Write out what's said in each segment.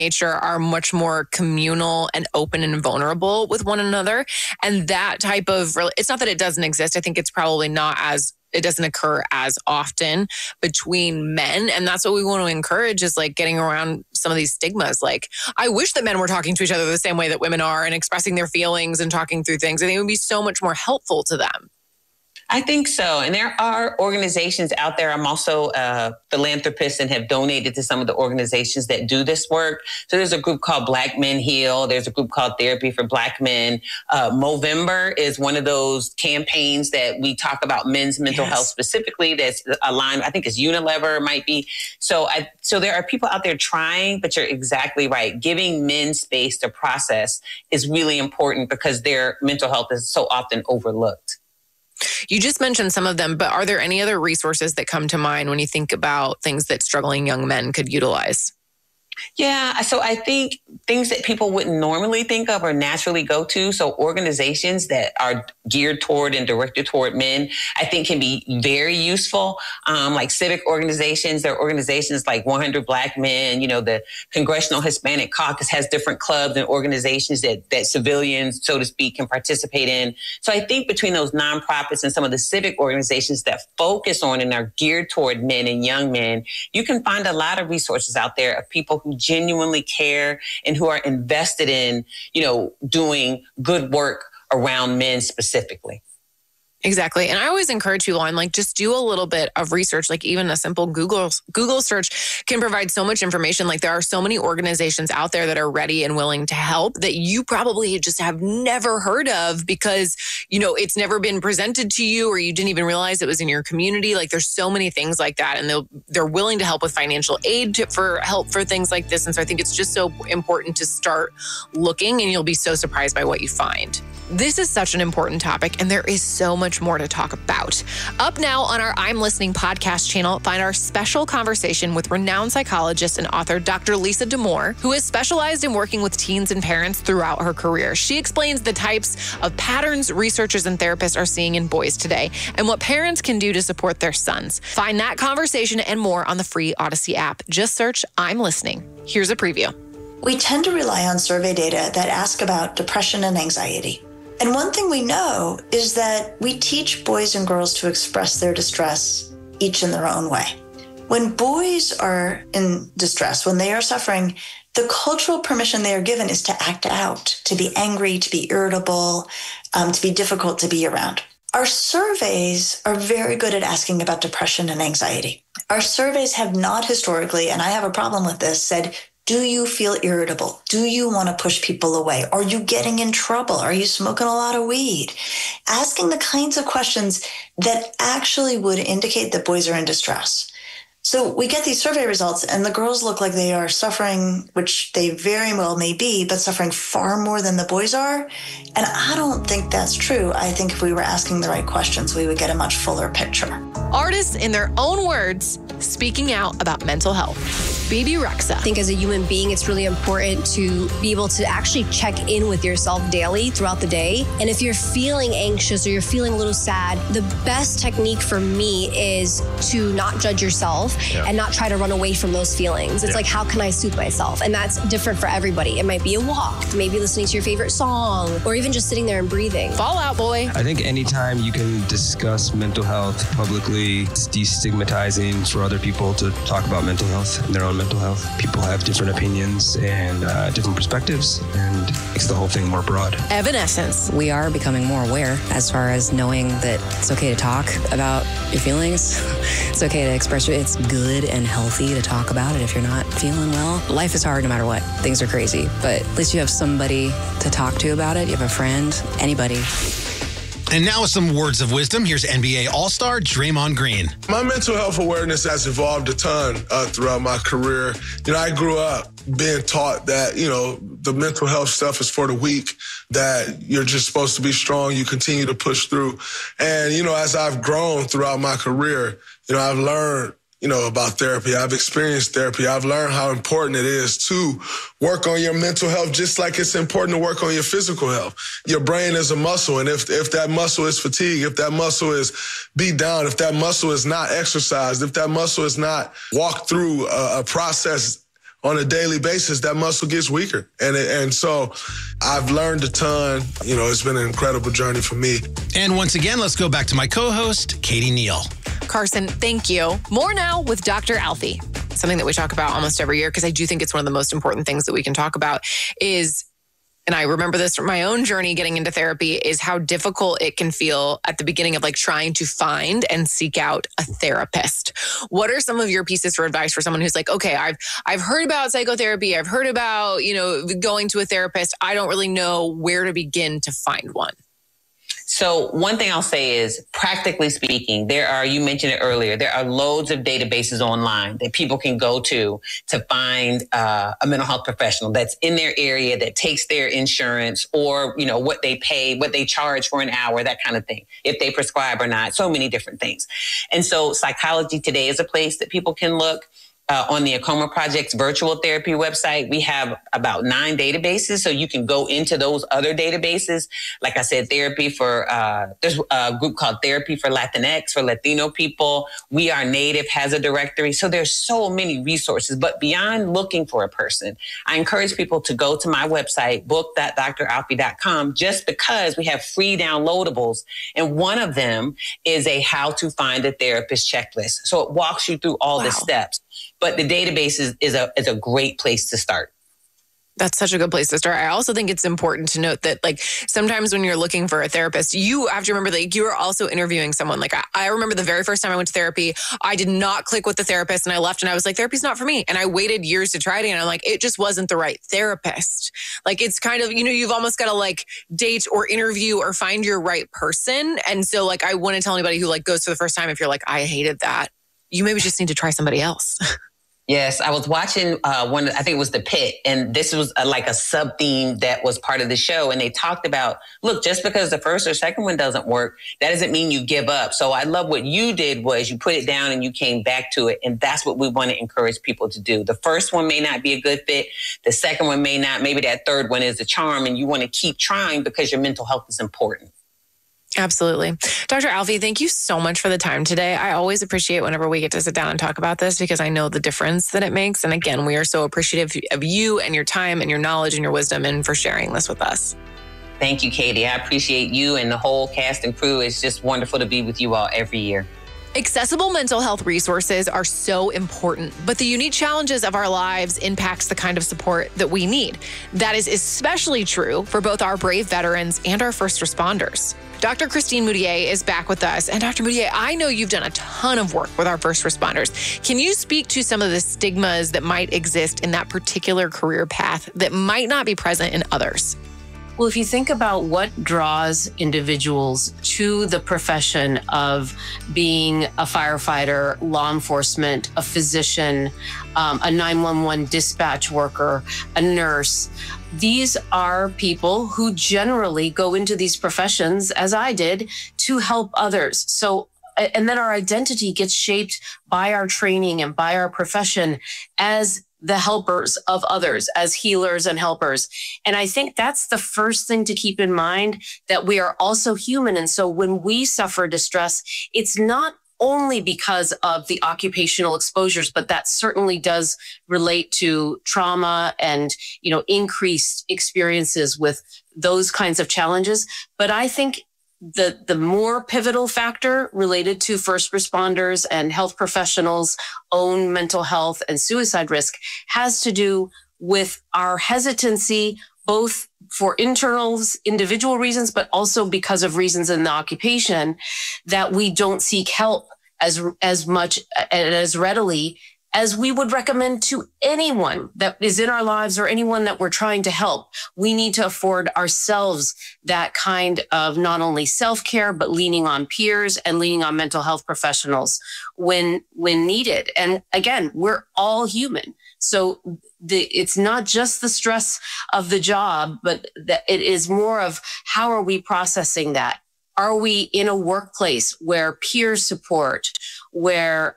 nature are much more communal and open and vulnerable with one another. And that type of, it's not that it doesn't exist. I think it's probably not as, it doesn't occur as often between men. And that's what we want to encourage, is like getting around some of these stigmas. Like, I wish that men were talking to each other the same way that women are and expressing their feelings and talking through things. I think it would be so much more helpful to them. I think so. And there are organizations out there. I'm also a philanthropist and have donated to some of the organizations that do this work. So there's a group called Black Men Heal. There's a group called Therapy for Black Men. Movember is one of those campaigns that we talk about men's mental health specifically. That's aligned, I think it's Unilever might be. So there are people out there trying, but you're exactly right. Giving men space to process is really important because their mental health is so often overlooked. You just mentioned some of them, but are there any other resources that come to mind when you think about things that struggling young men could utilize? Yeah, so I think things that people wouldn't normally think of or naturally go to. So organizations that are geared toward and directed toward men, I think can be very useful. Like civic organizations, there are organizations like 100 Black Men, you know, the Congressional Hispanic Caucus has different clubs and organizations that civilians, so to speak, can participate in. So I think between those nonprofits and some of the civic organizations that focus on and are geared toward men and young men, you can find a lot of resources out there of people who genuinely care and who are invested in, you know, doing good work around men specifically. Exactly. And I always encourage people, I'm like, just do a little bit of research. Like even a simple Google search can provide so much information. Like there are so many organizations out there that are ready and willing to help that you probably just have never heard of because, you know, it's never been presented to you or you didn't even realize it was in your community. Like there's so many things like that. And they're willing to help with financial aid for things like this. And so I think it's just so important to start looking and you'll be so surprised by what you find. This is such an important topic, and there is so much more to talk about. Up now on our I'm Listening podcast channel, find our special conversation with renowned psychologist and author Dr. Lisa Damour, who has specialized in working with teens and parents throughout her career. She explains the types of patterns researchers and therapists are seeing in boys today and what parents can do to support their sons. Find that conversation and more on the free Odyssey app. Just search I'm Listening. Here's a preview. We tend to rely on survey data that ask about depression and anxiety. And one thing we know is that we teach boys and girls to express their distress, each in their own way. When boys are in distress, when they are suffering, the cultural permission they are given is to act out, to be angry, to be irritable, to be difficult to be around. Our surveys are very good at asking about depression and anxiety. Our surveys have not historically, and I have a problem with this, said, do you feel irritable? Do you want to push people away? Are you getting in trouble? Are you smoking a lot of weed? Asking the kinds of questions that actually would indicate that boys are in distress. So we get these survey results and the girls look like they are suffering, which they very well may be, but suffering far more than the boys are. And I don't think that's true. I think if we were asking the right questions, we would get a much fuller picture. Artists, in their own words, speaking out about mental health. Bebe Rexha. I think as a human being, it's really important to be able to actually check in with yourself daily throughout the day. And if you're feeling anxious or you're feeling a little sad, the best technique for me is to not judge yourself and not try to run away from those feelings. It's like, how can I soothe myself? And that's different for everybody. It might be a walk, maybe listening to your favorite song, or even just sitting there and breathing. Fall Out Boy. I think anytime you can discuss mental health publicly, it's destigmatizing for other people to talk about mental health and their own mental health. People have different opinions and different perspectives, and makes the whole thing more broad. Evanescence. We are becoming more aware as far as knowing that it's okay to talk about your feelings. It's okay to express it. It's good and healthy to talk about it if you're not feeling well. Life is hard no matter what. Things are crazy, but at least you have somebody to talk to about it. You have a friend, anybody. And now with some words of wisdom, here's NBA All-Star Draymond Green. My mental health awareness has evolved a ton throughout my career. You know, I grew up being taught that, you know, the mental health stuff is for the weak, that you're just supposed to be strong, you continue to push through. And, you know, as I've grown throughout my career, you know, I've learned, you know, about therapy. I've experienced therapy. I've learned how important it is to work on your mental health, just like it's important to work on your physical health. Your brain is a muscle, and if that muscle is fatigued, if that muscle is beat down, if that muscle is not exercised, if that muscle is not walked through a process on a daily basis, that muscle gets weaker. And so I've learned a ton. You know, it's been an incredible journey for me. And once again, let's go back to my co-host, Katie Neal. Carson, thank you. More now with Dr. Alfie. Something that we talk about almost every year, because I do think it's one of the most important things that we can talk about is, and I remember this from my own journey getting into therapy, is how difficult it can feel at the beginning of like trying to find and seek out a therapist. What are some of your pieces for advice for someone who's like, okay, I've heard about psychotherapy. I've heard about, going to a therapist. I don't really know where to begin to find one. So one thing I'll say is, practically speaking, you mentioned it earlier, there are loads of databases online that people can go to find a mental health professional that's in their area, that takes their insurance, or, what they pay, what they charge for an hour, that kind of thing, if they prescribe or not, so many different things. And so Psychology Today is a place that people can look. On the Acoma Project's virtual therapy website, we have about 9 databases, so you can go into those other databases. Like I said, there's a group called Therapy for Latinx, for Latino people. We Are Native has a directory. So there's so many resources. But beyond looking for a person, I encourage people to go to my website, book.dralfie.com, just because we have free downloadables. And one of them is a how to find a therapist checklist. So it walks you through all the steps. But the database is a great place to start. That's such a good place to start. I also think it's important to note that, like, sometimes when you're looking for a therapist, you have to remember that you are also interviewing someone. Like, I remember the very first time I went to therapy, I did not click with the therapist, and I left, and I was like, therapy's not for me. And I waited years to try it, and I'm like, it just wasn't the right therapist. Like, it's kind of, you've almost got to like date or interview or find your right person. And so, like, I wouldn't tell anybody who like goes for the first time, if you're like, I hated that, you maybe just need to try somebody else. Yes, I was watching I think it was The Pit, and this was like a sub-theme that was part of the show. And they talked about, look, just because the first or second one doesn't work, that doesn't mean you give up. So I love what you did was you put it down and you came back to it. And that's what we want to encourage people to do. The first one may not be a good fit. The second one may not. Maybe that third one is a charm, and you want to keep trying because your mental health is important. Absolutely. Dr. Alfie, thank you so much for the time today. I always appreciate whenever we get to sit down and talk about this, because I know the difference that it makes. And again, we are so appreciative of you and your time and your knowledge and your wisdom, and for sharing this with us. Thank you, Katie. I appreciate you and the whole cast and crew. It's just wonderful to be with you all every year. Accessible mental health resources are so important, but the unique challenges of our lives impacts the kind of support that we need. That is especially true for both our brave veterans and our first responders. Dr. Christine Moutier is back with us. And Dr. Moutier, I know you've done a ton of work with our first responders. Can you speak to some of the stigmas that might exist in that particular career path that might not be present in others? Well, if you think about what draws individuals to the profession of being a firefighter, law enforcement, a physician, a 911 dispatch worker, a nurse, these are people who generally go into these professions, as I did, to help others. So, and then our identity gets shaped by our training and by our profession as the helpers of others, as healers and helpers. And I think that's the first thing to keep in mind, that we are also human. And so when we suffer distress, it's not only because of the occupational exposures, but that certainly does relate to trauma and, increased experiences with those kinds of challenges. But I think the more pivotal factor related to first responders and health professionals' own mental health and suicide risk has to do with our hesitancy, both for individual reasons, but also because of reasons in the occupation, that we don't seek help as much and as readily as we would recommend to anyone that is in our lives or anyone that we're trying to help. We need to afford ourselves that kind of not only self-care, but leaning on peers and leaning on mental health professionals when needed. And again, we're all human. So it's not just the stress of the job, but that it is more of how are we processing that? Are we in a workplace where peer support, where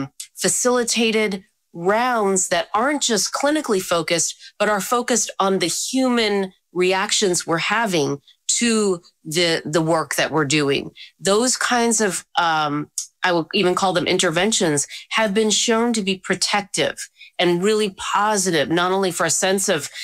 facilitated rounds that aren't just clinically focused, but are focused on the human reactions we're having to the work that we're doing? Those kinds of, I would even call them interventions, have been shown to be protective and really positive, not only for a sense of